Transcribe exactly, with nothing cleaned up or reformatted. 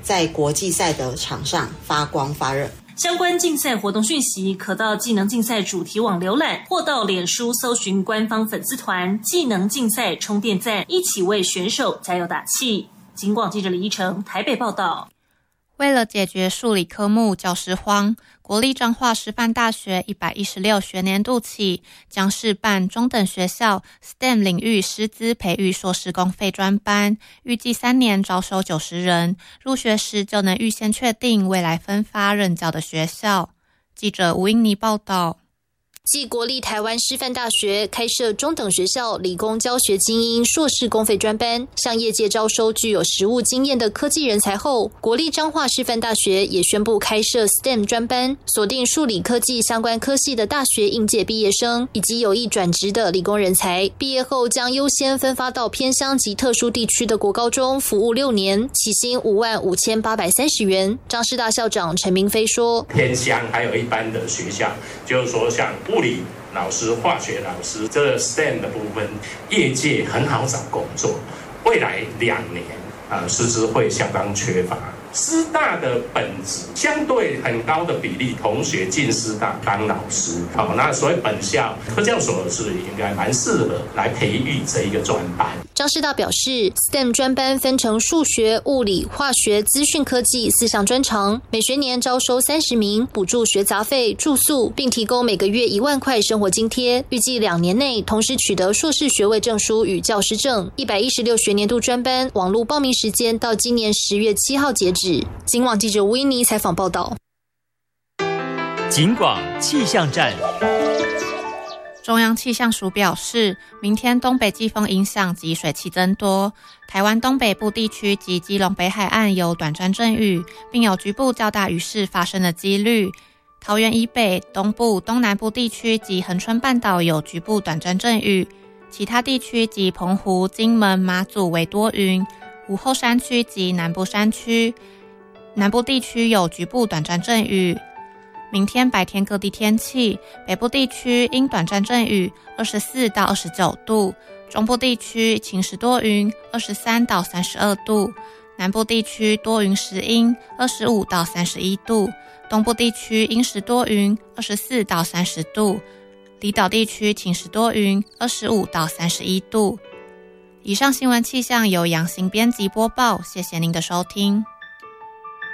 在国际赛的场上发光发热。 相关竞赛活动讯息可到技能竞赛主题网浏览，或到脸书搜寻官方粉丝团技能竞赛充电站，一起为选手加油打气。警广记者李依晨台北报道。 为了解决数理科目教师荒，国立彰化师范大学一百一十六学年度起将试办中等学校 S T E M 领域师资培育硕士公费专班，预计三年招收九十人，入学时就能预先确定未来分发任教的学校。记者吴英妮报道。 继国立台湾师范大学开设中等学校理工教学精英硕士公费专班，向业界招收具有实务经验的科技人才后，国立彰化师范大学也宣布开设 S T E M 专班，锁定数理科技相关科系的大学应届毕业生以及有意转职的理工人才，毕业后将优先分发到偏乡及特殊地区的国高中服务六年，起薪五万五千八百三十元。彰师大校长陈明飞说：“ 偏乡还有一般的学校，就是说像物理老师、化学老师，这 S T E M 的部分，业界很好找工作，未来两年啊，师资会相当缺乏。师大的本质相对很高的比例，同学进师大当老师，好、哦，那所以本校科教所是应该蛮适合来培育这一个专班。” 彰师大表示 ，S T E M 专班分成数学、物理、化学、资讯科技四项专长，每学年招收三十名，补助学杂费、住宿，并提供每个月一万块生活津贴。预计两年内同时取得硕士学位证书与教师证。一百一十六学年度专班网络报名时间到今年十月七号截止。警广记者吴英妮采访报道。 警广气象站。 中央气象署表示，明天东北季风影响及水汽增多，台湾东北部地区及基隆北海岸有短暂阵雨，并有局部较大雨势发生的几率。桃园以北、东部、东南部地区及恒春半岛有局部短暂阵雨，其他地区及澎湖、金门、马祖为多云。午后山区及南部山区、南部地区有局部短暂阵雨。明天白天各地天气，北部地区因短暂阵雨，二十四到二十九度；中部地区晴时多云，二十三到三十二度；南部地区多云时阴，二十五到三十一度；东部地区阴时多云，二十四到三十度；离岛地区晴时多云，二十五到三十一度。以上新闻气象由杨行编辑播报，谢谢您的收听。